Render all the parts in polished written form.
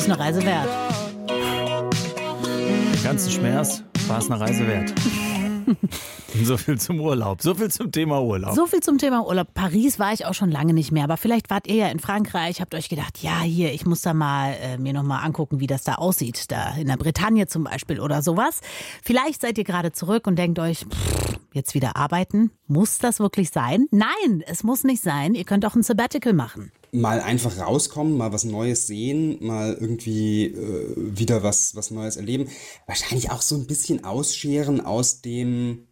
es eine Reise wert. Den ganzen Schmerz war es eine Reise wert. So viel zum Urlaub, so viel zum Thema Urlaub. So viel zum Thema Urlaub. Paris war ich auch schon lange nicht mehr, aber vielleicht wart ihr ja in Frankreich, habt euch gedacht, ja hier, ich muss da mal mir nochmal angucken, wie das da aussieht, da in der Bretagne zum Beispiel oder sowas. Vielleicht seid ihr gerade zurück und denkt euch, jetzt wieder arbeiten, muss das wirklich sein? Nein, es muss nicht sein, ihr könnt auch ein Sabbatical machen. Mal einfach rauskommen, mal was Neues sehen, mal irgendwie wieder was Neues erleben. Wahrscheinlich auch so ein bisschen ausscheren aus dem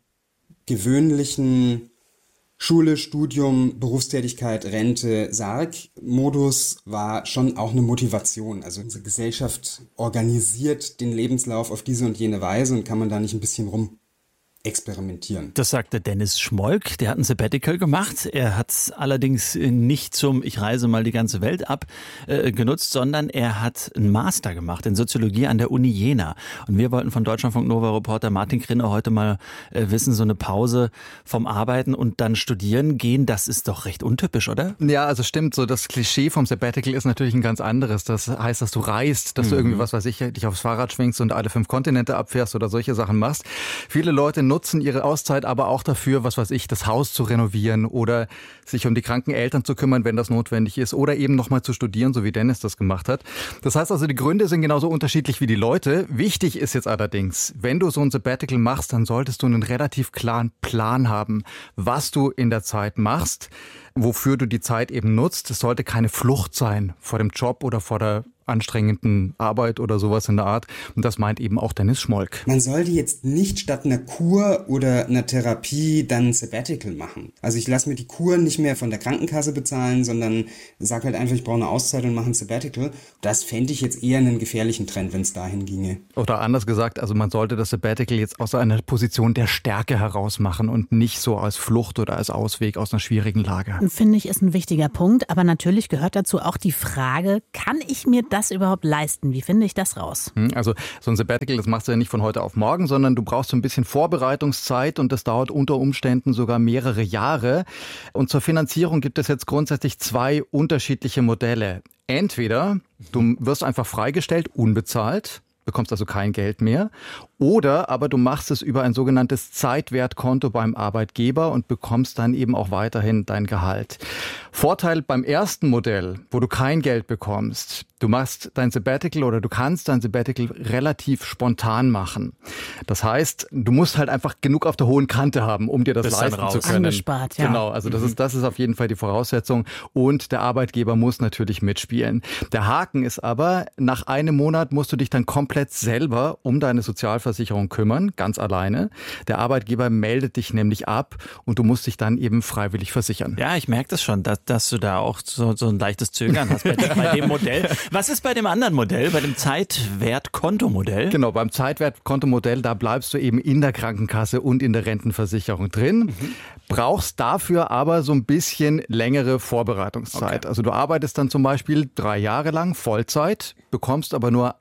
gewöhnlichen Schule, Studium, Berufstätigkeit, Rente, Sarg-Modus war schon auch eine Motivation. Also unsere Gesellschaft organisiert den Lebenslauf auf diese und jene Weise und kann man da nicht ein bisschen experimentieren. Das sagte Dennis Schmolk, der hat ein Sabbatical gemacht. Er hat es allerdings nicht zum Ich reise mal die ganze Welt ab genutzt, sondern er hat einen Master gemacht in Soziologie an der Uni Jena. Und wir wollten von Deutschlandfunk Nova-Reporter Martin Krinner heute mal wissen, so eine Pause vom Arbeiten und dann studieren gehen, das ist doch recht untypisch, oder? Ja, also stimmt, so das Klischee vom Sabbatical ist natürlich ein ganz anderes. Das heißt, dass du reist, dass du irgendwie, was weiß ich, dich aufs Fahrrad schwingst und alle 5 Kontinente abfährst oder solche Sachen machst. Viele Leute nutzen ihre Auszeit aber auch dafür, was weiß ich, das Haus zu renovieren oder sich um die kranken Eltern zu kümmern, wenn das notwendig ist, oder eben nochmal zu studieren, so wie Dennis das gemacht hat. Das heißt also, die Gründe sind genauso unterschiedlich wie die Leute. Wichtig ist jetzt allerdings, wenn du so ein Sabbatical machst, dann solltest du einen relativ klaren Plan haben, was du in der Zeit machst, wofür du die Zeit eben nutzt. Es sollte keine Flucht sein vor dem Job oder vor der anstrengenden Arbeit oder sowas in der Art. Und das meint eben auch Dennis Schmolk. Man sollte jetzt nicht statt einer Kur oder einer Therapie dann ein Sabbatical machen. Also ich lasse mir die Kur nicht mehr von der Krankenkasse bezahlen, sondern sage halt einfach, ich brauche eine Auszeit und mache ein Sabbatical. Das fände ich jetzt eher einen gefährlichen Trend, wenn es dahin ginge. Oder anders gesagt, also man sollte das Sabbatical jetzt aus einer Position der Stärke heraus machen und nicht so als Flucht oder als Ausweg aus einer schwierigen Lage. Finde ich, ist ein wichtiger Punkt, aber natürlich gehört dazu auch die Frage, kann ich mir das überhaupt leisten? Wie finde ich das raus? Also so ein Sabbatical, das machst du ja nicht von heute auf morgen, sondern du brauchst so ein bisschen Vorbereitungszeit und das dauert unter Umständen sogar mehrere Jahre. Und zur Finanzierung gibt es jetzt grundsätzlich 2 unterschiedliche Modelle. Entweder du wirst einfach freigestellt, unbezahlt, bekommst also kein Geld mehr. Oder aber du machst es über ein sogenanntes Zeitwertkonto beim Arbeitgeber und bekommst dann eben auch weiterhin dein Gehalt. Vorteil beim ersten Modell, wo du kein Geld bekommst, du machst dein Sabbatical oder du kannst dein Sabbatical relativ spontan machen. Das heißt, du musst halt einfach genug auf der hohen Kante haben, um dir das leisten zu können. Angespart, ja. Genau, also das ist auf jeden Fall die Voraussetzung. Und der Arbeitgeber muss natürlich mitspielen. Der Haken ist aber, nach einem Monat musst du dich dann komplett selber um deine Sozialversicherung kümmern, ganz alleine. Der Arbeitgeber meldet dich nämlich ab und du musst dich dann eben freiwillig versichern. Ja, ich merke das schon, dass du da auch so ein leichtes Zögern hast bei dem Modell. Was ist bei dem anderen Modell, bei dem Zeitwertkontomodell? Genau, beim Zeitwertkontomodell, da bleibst du eben in der Krankenkasse und in der Rentenversicherung drin. Brauchst dafür aber so ein bisschen längere Vorbereitungszeit. Okay. Also du arbeitest dann zum Beispiel 3 Jahre lang Vollzeit, bekommst aber nur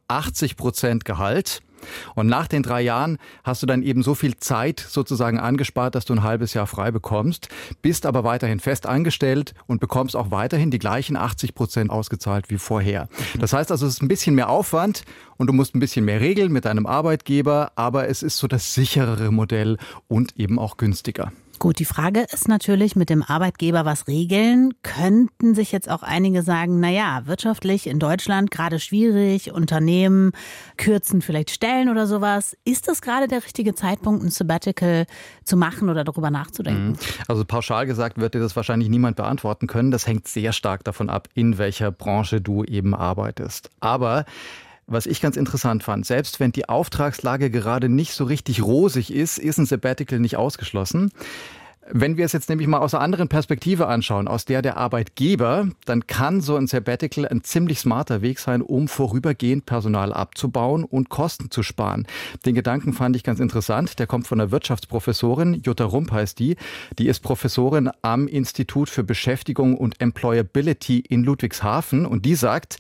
80% Gehalt. Und nach den 3 Jahren hast du dann eben so viel Zeit sozusagen angespart, dass du ein halbes Jahr frei bekommst, bist aber weiterhin fest angestellt und bekommst auch weiterhin die gleichen 80% ausgezahlt wie vorher. Das heißt also, es ist ein bisschen mehr Aufwand und du musst ein bisschen mehr regeln mit deinem Arbeitgeber, aber es ist so das sicherere Modell und eben auch günstiger. Gut, die Frage ist natürlich mit dem Arbeitgeber was regeln. Könnten sich jetzt auch einige sagen, naja, wirtschaftlich in Deutschland gerade schwierig, Unternehmen kürzen vielleicht Stellen oder sowas. Ist das gerade der richtige Zeitpunkt, ein Sabbatical zu machen oder darüber nachzudenken? Also pauschal gesagt wird dir das wahrscheinlich niemand beantworten können. Das hängt sehr stark davon ab, in welcher Branche du eben arbeitest. Aber was ich ganz interessant fand, selbst wenn die Auftragslage gerade nicht so richtig rosig ist ein Sabbatical nicht ausgeschlossen. Wenn wir es jetzt nämlich mal aus einer anderen Perspektive anschauen, aus der Arbeitgeber, dann kann so ein Sabbatical ein ziemlich smarter Weg sein, um vorübergehend Personal abzubauen und Kosten zu sparen. Den Gedanken fand ich ganz interessant. Der kommt von einer Wirtschaftsprofessorin, Jutta Rump heißt die. Die ist Professorin am Institut für Beschäftigung und Employability in Ludwigshafen und die sagt,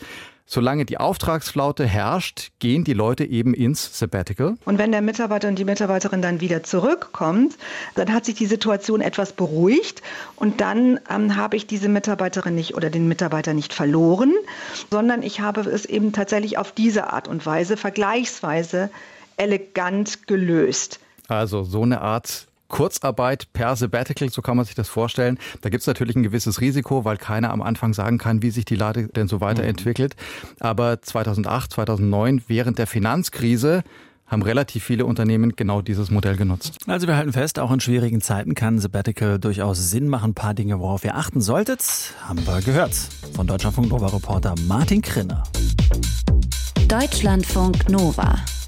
Solange die Auftragsflaute herrscht, gehen die Leute eben ins Sabbatical. Und wenn der Mitarbeiter und die Mitarbeiterin dann wieder zurückkommt, dann hat sich die Situation etwas beruhigt und dann habe ich diese Mitarbeiterin nicht oder den Mitarbeiter nicht verloren, sondern ich habe es eben tatsächlich auf diese Art und Weise vergleichsweise elegant gelöst. Also so eine Art Kurzarbeit per Sabbatical, so kann man sich das vorstellen. Da gibt es natürlich ein gewisses Risiko, weil keiner am Anfang sagen kann, wie sich die Lage denn so weiterentwickelt. Aber 2008, 2009, während der Finanzkrise, haben relativ viele Unternehmen genau dieses Modell genutzt. Also wir halten fest, auch in schwierigen Zeiten kann Sabbatical durchaus Sinn machen. Ein paar Dinge, worauf ihr achten solltet, haben wir gehört. Von Deutschlandfunk Nova-Reporter Martin Krinner. Deutschlandfunk Nova.